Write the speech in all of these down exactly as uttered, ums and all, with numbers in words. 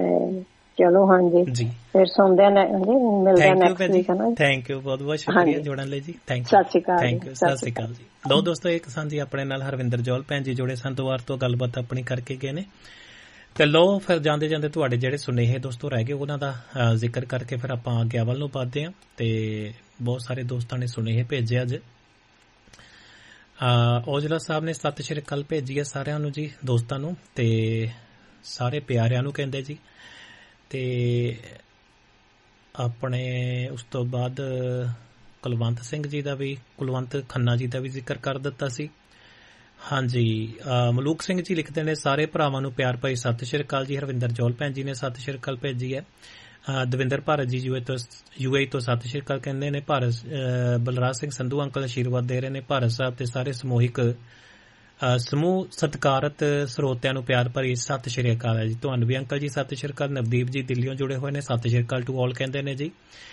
ਚਲੋ ਹਾਂਜੀ ਜੀ, ਫਿਰ ਸੁਣਦੇ ਮਿਲਦੇ ਆ ਨੈਕਸਟ ਵੀਕ। ਥੈਂਕ ਯੂ, ਬਹੁਤ ਬਹੁਤ ਸ਼ੁਕਰੀਆ ਜੁੜਨ ਲਈ ਜੀ। ਥੈਂਕ ਯੂ, ਸਤਿ ਸ਼੍ਰੀ ਅਕਾਲ। ਥੈਂਕ ਯੂ, ਸਤਿ ਸ਼੍ਰੀ ਅਕਾਲ ਜੀ। ਲੋ ਦੋਸਤੋ, ਇੱਕ ਸਨ ਜੀ ਆਪਣੇ ਨਾਲ ਹਰਵਿੰਦਰ ਜੌਲ ਭੈਣ ਜੀ ਜੁੜੇ ਸਨ, ਦੁਆਰ ਤੋਂ ਗੱਲਬਾਤ ਆਪਣੀ ਕਰਕੇ ਗਏ ਨੇ। ਤੇ ਲੋ ਫਿਰ ਜਾਂਦੇ ਜਾਂਦੇ ਤੁਹਾਡੇ ਜਿਹੜੇ ਸੁਨੇਹੇ ਦੋਸਤੋ ਰਹਿ ਗਏ ਉਹਨਾਂ ਦਾ ਜ਼ਿਕਰ ਕਰਕੇ ਫਿਰ ਆਪਾਂ ਅੱਗੇ ਵੱਲ ਨੂੰ ਵੱਧਦੇ ਹਾਂ। ਤੇ ਬਹੁਤ ਸਾਰੇ ਦੋਸਤਾਂ ਨੇ ਸੁਨੇਹੇ ਭੇਜੇ ਅੱਜ। ਔਜਲਾ ਸਾਹਿਬ ਨੇ ਸਤਿ ਸ਼੍ਰੀ ਅਕਾਲ ਭੇਜੀ ਹੈ ਸਾਰਿਆਂ ਨੂੰ ਜੀ, ਦੋਸਤਾਂ ਨੂੰ ਤੇ ਸਾਰੇ ਪਿਆਰਿਆਂ ਨੂੰ ਕਹਿੰਦੇ ਜੀ। ਤੇ ਆਪਣੇ ਉਸ ਤੋਂ ਬਾਅਦ ਕੁਲਵੰਤ ਸਿੰਘ ਜੀ ਦਾ ਵੀ, ਕੁਲਵੰਤ ਖੰਨਾ ਜੀ ਦਾ ਵੀ ਜ਼ਿਕਰ ਕਰ ਦਿੱਤਾ ਸੀ। ਹਾਂਜੀ, ਮਲੂਕ ਸਿੰਘ ਜੀ ਲਿਖਦੇ ਨੇ ਸਾਰੇ ਭਰਾਵਾਂ ਨੂੰ ਪਿਆਰ ਭਰੀ ਸਤਿ ਸ਼੍ਰੀ ਅਕਾਲ ਜੀ। ਹਰਵਿੰਦਰ ਜੌਲ ਭੈਣ ਜੀ ਨੇ ਸਤਿ ਸ਼੍ਰੀ ਅਕਾਲ ਭੇਜੀ ਹੈ। ਦਵਿੰਦਰ ਭਾਰਤ ਜੀ ਯੂਏ ਤੋਂ ਯੂਏ ਤੋਂ ਸਤਿ ਸ਼੍ਰੀ ਅਕਾਲ ਕਹਿੰਦੇ ਨੇ। ਭਾਰਤ ਬਲਰਾਜ ਸਿੰਘ ਸੰਧੂ ਅੰਕਲ ਆਸ਼ੀਰਵਾਦ ਦੇ ਰਹੇ ਨੇ। ਭਾਰਤ ਸਾਹਿਬ ਤੇ ਸਾਰੇ ਸਮੂਹਿਕ ਸਮੂਹ ਸਤਿਕਾਰਤ ਸਰੋਤਿਆਂ ਨੂੰ ਪਿਆਰ ਭਰੀ ਸਤਿ ਸ਼੍ਰੀ ਅਕਾਲ ਹੈ ਜੀ। ਤੁਹਾਨੂੰ ਵੀ ਅੰਕਲ ਜੀ ਸਤਿ ਸ਼੍ਰੀ ਅਕਾਲ। ਨਵਦੀਪ ਜੀ ਦਿੱਲੀੋਂ ਜੁੜੇ ਹੋਏ ਨੇ, ਸਤਿ ਸ਼੍ਰੀ ਅਕਾਲ ਟੂ ਆਲ ਕਹਿੰਦੇ ਨੇ ਜੀ।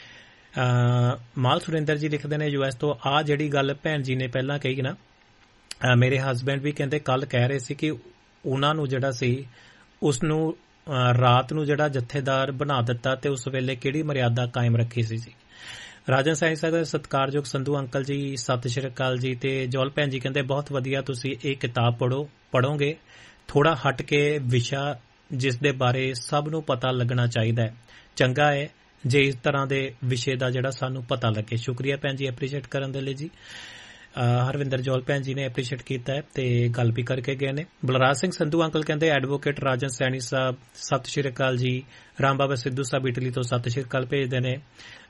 ਮਾਲ ਸੁਰਿੰਦਰ ਜੀ ਲਿਖਦੇ ਨੇ ਯੂ ਐਸ ਤੋਂ, ਆਹ ਜਿਹੜੀ ਗੱਲ ਭੈਣ ਜੀ ਨੇ ਪਹਿਲਾਂ ਕਹੀ ਨਾ, ਮੇਰੇ ਹਸਬੈਂਡ ਵੀ ਕਹਿੰਦੇ ਕੱਲ ਕਹਿ ਰਹੇ ਸੀ ਕਿ ਉਹਨਾਂ ਨੂੰ ਜਿਹੜਾ ਸੀ ਉਸਨੂੰ ਰਾਤ ਨੂੰ ਜਿਹੜਾ ਜਥੇਦਾਰ ਬਣਾ ਦਿੱਤਾ ਤੇ ਉਸ ਵੇਲੇ ਕਿਹੜੀ ਮਰਿਆਦਾ ਕਾਇਮ ਰੱਖੀ ਸੀ ਜੀ। ਰਾਜਨ ਸਾਈਂ ਸਾਹਿਬ ਸਤਿਕਾਰਯੋਗ ਸੰਧੂ ਅੰਕਲ ਜੀ ਸਤਿ ਸ਼੍ਰੀ ਅਕਾਲ ਜੀ। ਤੇ ਜੌਲ ਭੈਣ ਜੀ ਕਹਿੰਦੇ ਬਹੁਤ ਵਧੀਆ, ਤੁਸੀਂ ਇਹ ਕਿਤਾਬ ਪੜ੍ਹੋ ਪੜ੍ਹੋਗੇ ਥੋੜਾ ਹਟ ਕੇ ਵਿਸ਼ਾ ਜਿਸ ਦੇ ਬਾਰੇ ਸਭ ਨੂੰ ਪਤਾ ਲੱਗਣਾ ਚਾਹੀਦਾ ਹੈ। ਚੰਗਾ ਹੈ ਜੇ ਇਸ ਤਰ੍ਹਾਂ ਦੇ ਵਿਸ਼ੇ ਦਾ ਜਿਹੜਾ ਸਾਨੂੰ ਪਤਾ ਲੱਗੇ। ਸ਼ੁਕਰੀਆ ਭੈਣ ਜੀ ਐਪਰੀਸ਼ੀਏਟ ਕਰਨ ਦੇ ਲਈ ਜੀ। ਹਰਵਿੰਦਰ ਜੌਲ ਭੈਣ ਜੀ ਨੇ ਐਪਰੀਸ਼ੀਏਟ ਕੀਤਾ ਹੈ ਤੇ ਗੱਲ ਵੀ ਕਰਕੇ ਗਏ ਨੇ। ਬਲਰਾਜ ਸਿੰਘ ਸੰਧੂ ਅੰਕਲ ਕਹਿੰਦੇ ਐਡਵੋਕੇਟ ਰਾਜਨ ਸੈਣੀ ਸਾਹਿਬ ਸਤਿ ਸ਼੍ਰੀ ਅਕਾਲ ਜੀ। ਰਾਮ ਬਾਬਾ ਸਿੱਧੂ ਸਾਹਿਬ ਇਟਲੀ ਤੋਂ ਸਤਿ ਸ਼੍ਰੀ ਅਕਾਲ ਭੇਜਦੇ ਨੇ।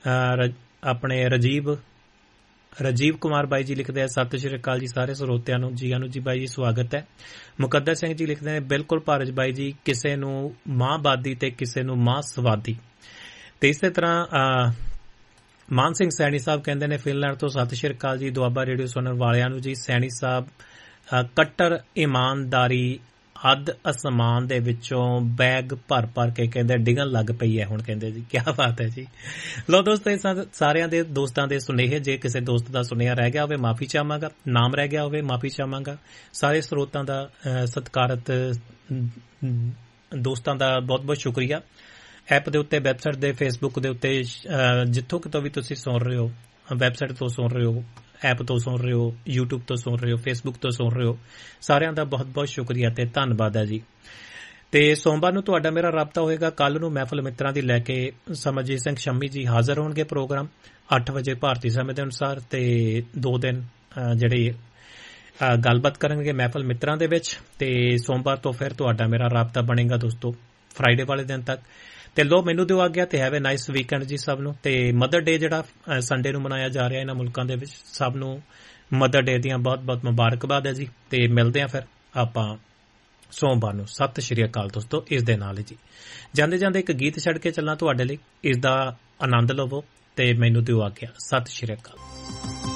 ਆਪਣੇ ਰਜੀਵ ਰਜੀਵ ਕੁਮਾਰ ਬਾਈ ਜੀ ਲਿਖਦੇ ਆ ਸਤਿ ਸ਼੍ਰੀ ਅਕਾਲ ਜੀ ਸਾਰੇ ਸਰੋਤਿਆਂ ਨੂੰ। ਜੀ ਆਨੂੰ ਜੀ ਬਾਈ ਜੀ, ਸਵਾਗਤ ਹੈ। ਮੁਕੱਦਰ ਸਿੰਘ ਜੀ ਲਿਖਦੇ ਨੇ ਬਿਲਕੁਲ ਭਾਰਤ ਬਾਈ ਜੀ, ਕਿਸੇ ਨੂੰ ਮਾਂਵਾਦੀ ਤੇ ਕਿਸੇ ਨੂੰ ਮਾਂ ਸਵਾਦੀ। ਤੇ ਇਸੇ ਤਰ੍ਹਾਂ ਮਾਨ ਸਿੰਘ ਸੈਣੀ ਸਾਹਿਬ ਕਹਿੰਦੇ ਨੇ ਫਿਨਲੈਂਡ ਤੋਂ ਸਤਿ ਸ਼੍ਰੀ ਅਕਾਲ ਜੀ। ਦੁਆਬਾ ਰੇਡੀਓ ਸੁਣਨ ਵਾਲਿਆਂ ਨੂੰ ਜੀ। ਸੈਣੀ ਸਾਹਿਬ ਕੱਟਰ ਇਮਾਨਦਾਰੀ ਅੱਧ ਅਸਮਾਨ ਦੇ ਵਿੱਚੋਂ ਬੈਗ ਭਰ ਭਰ ਕੇ ਕਹਿੰਦੇ ਡਿੱਗਣ ਲੱਗ ਪਈ ਹੈ ਹੁਣ ਕਹਿੰਦੇ ਜੀ। ਕਿਆ ਬਾਤ ਹੈ ਜੀ। ਲੋ ਦੋਸਤੋ, ਸਾਰਿਆਂ ਦੇ ਦੋਸਤਾਂ ਦੇ ਸੁਨੇਹੇ, ਜੇ ਕਿਸੇ ਦੋਸਤ ਦਾ ਸੁਨੇਹਾ ਰਹਿ ਗਿਆ ਹੋਵੇ ਮਾਫੀ ਚਾਹਾਂਗਾ, ਨਾਮ ਰਹਿ ਗਿਆ ਹੋਵੇ ਮਾਫੀ ਚਾਹਾਂਗਾ। ਸਾਰੇ ਸਰੋਤਾਂ ਦਾ ਸਤਿਕਾਰਤ ਦੋਸਤਾਂ ਦਾ ਬਹੁਤ ਬਹੁਤ ਸ਼ੁਕਰੀਆ। ਐਪ ਦੇ ਉੱਤੇ, ਵੈਬਸਾਈਟ ਦੇ, ਫੇਸਬੁੱਕ ਦੇ ਉੱਤੇ, ਜਿੱਥੋਂ ਕਿਤੋਂ ਵੀ ਤੁਸੀਂ ਸੁਣ ਰਹੇ ਹੋ, ਵੈਬਸਾਈਟ ਤੋਂ ਸੁਣ ਰਹੇ ਹੋ, ਐਪ ਤੋਂ ਸੁਣ ਰਹੇ ਹੋ, ਯੂਟਿਊਬ ਤੋਂ ਸੁਣ ਰਹੇ ਹੋ, ਫੇਸਬੁੱਕ ਤੋਂ ਸੁਣ ਰਹੇ ਹੋ, ਸਾਰਿਆਂ ਦਾ ਬਹੁਤ ਬਹੁਤ ਸ਼ੁਕਰੀਆ ਤੇ ਧੰਨਵਾਦ ਹੈ ਜੀ। ਤੇ ਸੋਮਵਾਰ ਨੂੰ ਤੁਹਾਡਾ ਮੇਰਾ ਰਾਬਤਾ ਹੋਏਗਾ। ਕੱਲ ਨੂੰ ਮਹਿਫਲ ਮਿੱਤਰਾਂ ਦੀ ਲੈ ਕੇ ਸਮਰਜੀਤ ਸਿੰਘ ਸ਼ੰਮੀ ਜੀ ਹਾਜ਼ਰ ਹੋਣਗੇ ਪ੍ਰੋਗਰਾਮ ਅੱਠ ਵਜੇ ਭਾਰਤੀ ਸਮੇਂ ਦੇ ਅਨੁਸਾਰ। ਤੇ ਦੋ ਦਿਨ ਜਿਹੜੇ ਗੱਲਬਾਤ ਕਰਨਗੇ ਮਹਿਫਲ ਮਿੱਤਰਾਂ ਦੇ ਵਿੱਚ। ਤੇ ਸੋਮਵਾਰ ਤੋਂ ਫਿਰ ਤੁਹਾਡਾ ਮੇਰਾ ਰਾਬਤਾ ਬਣੇਗਾ ਦੋਸਤੋ ਫਰਾਈਡੇ ਵਾਲੇ ਦਿਨ ਤੱਕ। ਤੇ ਲੋ ਮੈਨੂੰ ਦਿਓ ਆਗਿਆ ਤੇ ਹੈਵ ਏ ਨਾਈਸ ਵੀਕਐਂਡ ਜੀ ਸਭ ਨੂੰ। ਤੇ ਮਦਰ ਡੇ ਜਿਹੜਾ ਸੰਡੇ ਨੂੰ ਮਨਾਇਆ ਜਾ ਰਿਹਾ ਇਹਨਾਂ ਮੁਲਕਾਂ ਦੇ ਵਿੱਚ, ਸਭ ਨੂੰ ਮਦਰ ਡੇ ਦੀਆਂ ਬਹੁਤ ਬਹੁਤ ਮੁਬਾਰਕਬਾਦ ਹੈ ਜੀ। ਤੇ ਮਿਲਦੇ ਆ ਫਿਰ ਆਪਾਂ ਸੋਮਵਾਰ ਨੂੰ। ਸਤਿ ਸ਼੍ਰੀ ਅਕਾਲ ਦੋਸਤੋ। ਇਸ ਦੇ ਨਾਲ ਹੀ ਜੀ ਜਾਂਦੇ ਜਾਂਦੇ ਇੱਕ ਗੀਤ ਛੱਡ ਕੇ ਚੱਲਾਂ ਤੁਹਾਡੇ ਲਈ, ਇਸ ਦਾ ਆਨੰਦ ਲਵੋ ਤੇ ਮੈਨੂੰ ਦਿਓ ਆਗਿਆ। ਸਤਿ ਸ਼੍ਰੀ ਅਕਾਲ।